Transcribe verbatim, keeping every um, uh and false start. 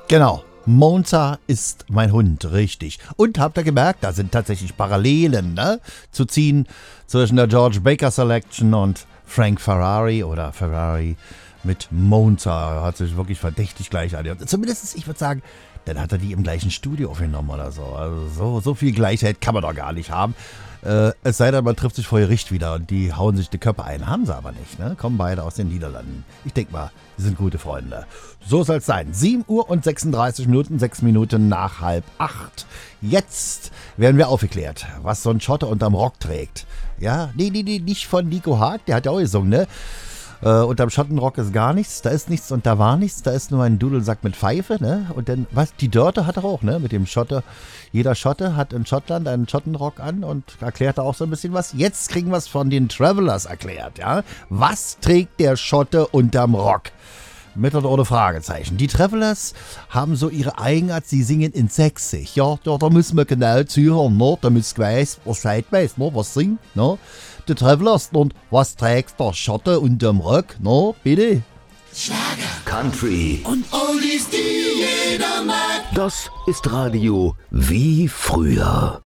Genau. Monza ist mein Hund, richtig. Und habt ihr gemerkt, da sind tatsächlich Parallelen, ne, zu ziehen zwischen der George Baker Selection und Frank Ferrari oder Ferrari mit Monza. Hat sich wirklich verdächtig gleich an. Zumindest, ich würde sagen, dann hat er die im gleichen Studio aufgenommen oder so. Also so, so viel Gleichheit kann man doch gar nicht haben. Äh, es sei denn, man trifft sich vor Gericht wieder und die hauen sich die Köpfe ein. Haben sie aber nicht, ne? Kommen beide aus den Niederlanden. Ich denke mal, die sind gute Freunde. So soll es sein. sieben Uhr und sechsunddreißig Minuten, sechs Minuten nach halb acht. Jetzt werden wir aufgeklärt, was so ein Schotte unterm Rock trägt. Ja, nee, nee, nee, nicht von Nico Haag, der hat ja auch gesungen, ne? Äh, unterm Schottenrock ist gar nichts, da ist nichts und da war nichts, da ist nur ein Dudelsack mit Pfeife, ne? Und dann, was, die Dörte hat er auch, ne? Mit dem Schotte. Jeder Schotte hat in Schottland einen Schottenrock an und erklärt da auch so ein bisschen was. Jetzt kriegen wir es von den Travelers erklärt, ja? Was trägt der Schotte unterm Rock? Mit oder ohne Fragezeichen. Die Travelers haben so ihre Eigenart, sie singen in Sächsisch. Ja, da, da müssen wir genau zuhören, ne? Damit ich weiß, was seid weiß, ne? Was singt, ne? Die Travelers, und was trägt der Schotte unterm Rock, ne? Bitte? Schlager, Country und Oldies, die jeder mag. Das ist Radio wie früher.